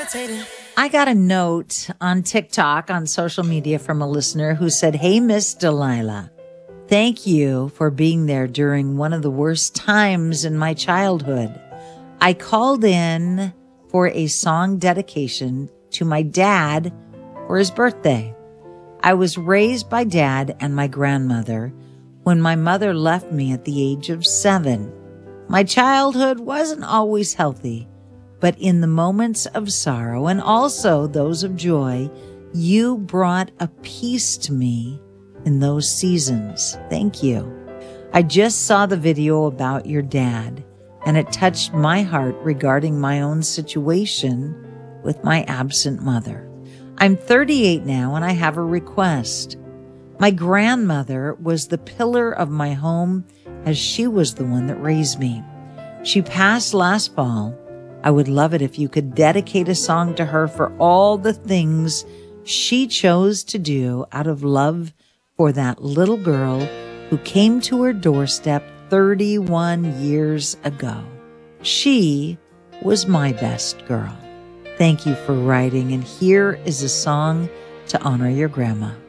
I got a note on TikTok, on social media, from a listener who said, "Hey, Miss Delilah, thank you for being there during one of the worst times in my childhood. I called in for a song dedication to my dad for his birthday. I was raised by Dad and my grandmother when my mother left me at the age of 7. My childhood wasn't always healthy, but in the moments of sorrow and also those of joy, you brought a peace to me in those seasons. Thank you. I just saw the video about your dad, and it touched my heart regarding my own situation with my absent mother. I'm 38 now, and I have a request. My grandmother was the pillar of my home, as she was the one that raised me. She passed last fall. I would love it if you could dedicate a song to her for all the things she chose to do out of love for that little girl who came to her doorstep 31 years ago. She was my best girl. Thank you for writing, and here is a song to honor your grandma."